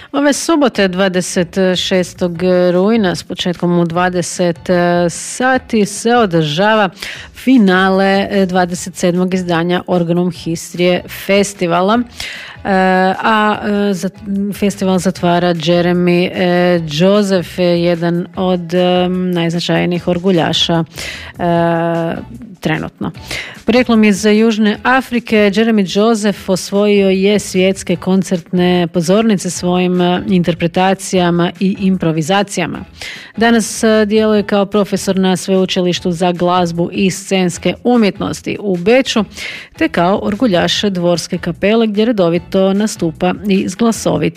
Ove subote 26. rujna s početkom u 20 sati se održava finale 27. izdanja Organum Histrije festivala, a festival zatvara Jeremy Joseph, jedan od najznačajnijih orguljaša trenutno. Porijeklom iz Južne Afrike, Jeremy Joseph osvojio je svjetske koncertne pozornice svojim interpretacijama i improvizacijama. Danas djeluje kao profesor na Sveučilištu za glazbu i scenske umjetnosti u Beču, te kao orguljaš Dvorske kapele gdje redovito nastupa i s glasovit